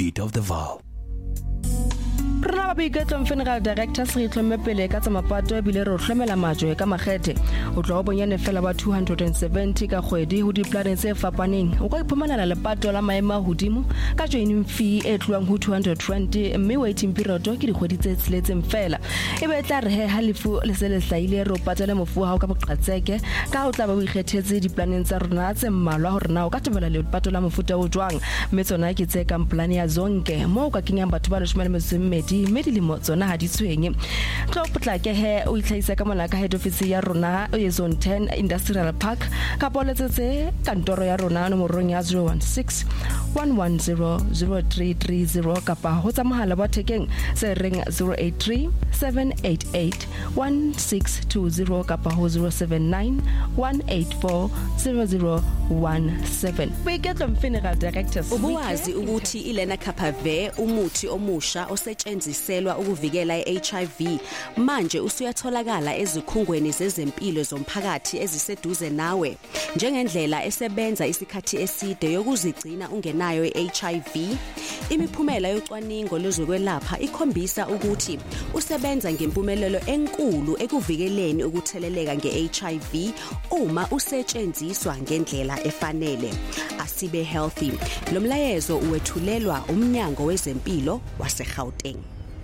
beat of the Vaal. Rena ba boiketlo Funeral Director se itlhomme pele ka tsa mapato e bile re hlomela majwe ka makgethe o tlo bonyane fela ba 270 ka kgwedi ho diplaneng tse fapaneng o ka iphumanela lepato la maema hodimo ka joining fee e tluang ho 220 mme waiting period ke dikgwedi tse tsiletseng fela e be tla re halifu le se le hlaile re o patela mofu ha o ka boqatseke ka o tla ba o ikgethetse diplaneng tsa rona tse mmalwa hore na o ka tobela lepato la mofuta o jwang mme tsona ke tse ka plan ya zonke mo o ka kenyang batho ba le shomela medilimo tsona ha di tshwenye tlo potlake he o itlhaisa ka mona ka head office ya rona e zone 10 industrial park ka poletsetse kantoro ya rona nomorong ya 016 1100330 kapa ho tsa mohala wa thekeng se ring 083 788 1620 kapa ho 079 184 0017 Boiketlo Funeral Directors ubuwazi ukuthi iLena Kapave umuthi omusha osetshenziswa ukuvikela iHIV manje usuyatholakala ezikhungweni zezempilo zomphakathi eziseduze nawe njengendlela esebenza isikhathi eside yokuzigcina ungenayo iHIV imiphumela yocwaningo lwezokwelapha ikhombisa ukuthi usebenza ngempumelelo enkulu ekuvikeleni ukutheleleka ngeHIV uma usetshenziswa ngendlela efanele asibe healthy lo mlayezo uwethulelwa umnyango wezempilo waseGauteng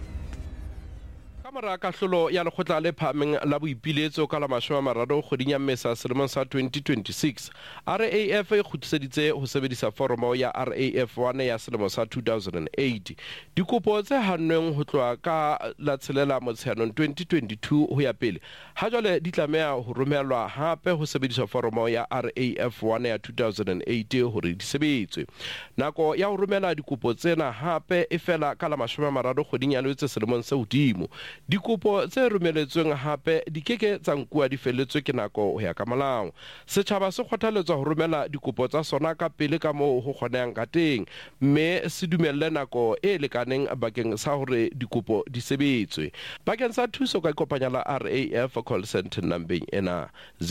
Kamara kahlolo ya lekgotla le phameng la boipiletso ka la 30 kgweding ya Mmesa selemong sa 2026 RAF e khutiseditse ho sebedisa foromo ya RAF 1 ya selemo sa 2008 dikopo tse hannweng ho tloa ka la tshelela Motsheanong 2022 ho ya pele ha jwale di tlameha ho romelwa hape ho sebedisa foromo ya RAF 1 ya 2008 hore di sebetswe nako ya ho romela dikopo tsena hape e fela ka la 30 kgweding ya Loetse selemong se hodimo dikopo tse romeletsweng hape di keke tsa nkuwa di feletswe ke nako ho ya ka molao setjhaba se kgothaletswa ho romela dikopo tsa sona ka pele ka moo ho kgonang ka teng mme se dumelle nako e lekaneng bakeng sa hore dikopo di sebetswe bakeng sa thuso ka ikopanya la RAF call center number ena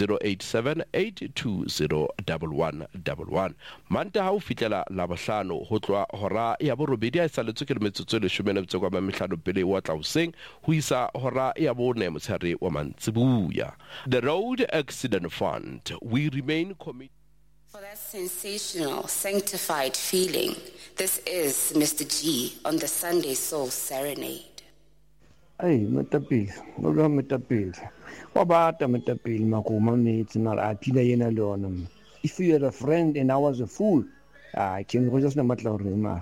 0878201111 manta ha o fitlela la bohlano ho tloa hora ya borobedi a saletswe ke metsotso le 15 kwa mamehlano pele wa tlauseng ho isa hora ya bone motshare wa mantsibuya the Road Accident Fund we remain committed for that sensational sanctified feeling. This is Mr. G on the Sunday Soul Serenade. Hey, Metapil, Moga Metapil. What about the Metapil, Makuma mates, not Atila Yena Leonum? If you are a friend and I was a fool, I can go just a matter of remark.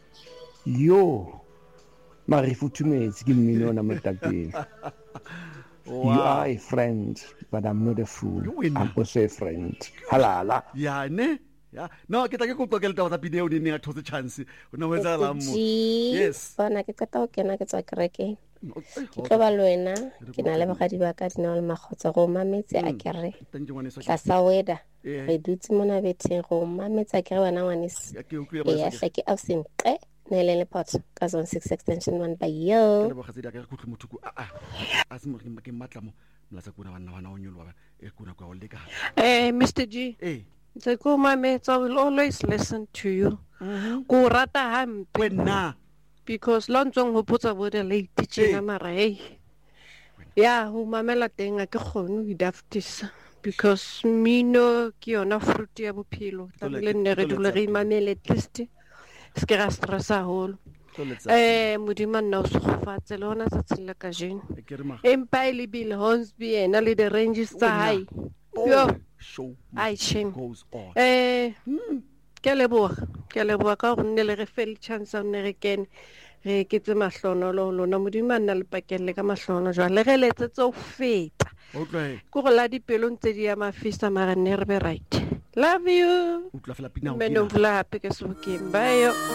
Yo, Marifutumates, give me no Metapil. Wow. You are a friend, but I'm not a fool. I'm also a friend. Halala. Yeah, ne? Yeah. No, kita ke kopokela tsa video di ne thotse chance. Una wetsa la mo. Yes. Bona ke tsata o kena ke tsa kereke. Ke tlo ba lwena, ke na le bagadi ba ka dina le magotsa go mametse a kere. Tla sa weda. Re dutse mona betheng go mametse a kere wana ngwanese. Ya hla ke absent qe. Nelele pot ka zone 6 extension 1 by yo. Ke ba gatsedi ka khutlo mothuku a se mo ke matla mo mlatsa kuna bana o nyolwa e kuna kwa o leka. Mr. G. The Kuma mates, I will always listen to you. Go rata hampe. Wena. Because lontsong ho putsa bo de late tjena mara hey. Ya ho mamela teng a ke khone ho daftisa. Because mino ke yona fruit ya bophelo. Tabile nne re dule re mamele at least. Ske ra stressa holo. Modimo nna o se gofatse le hona sa tsela ka jeno. Empa ile bile Hornsby ena le the ranges tsa high. Yo. Show shame goes on. Ke leboga ka go nne le re fel chance o ne re ken re ke tse mahlono lo lona modimo nna le pakelle ka mahlono jwa le re letse tso feta. Okay. Go go la dipelong tse di ya mafisa mara ne re be right. Love you. Utla fela pina o. Meno vla hape ke so ke mbayo.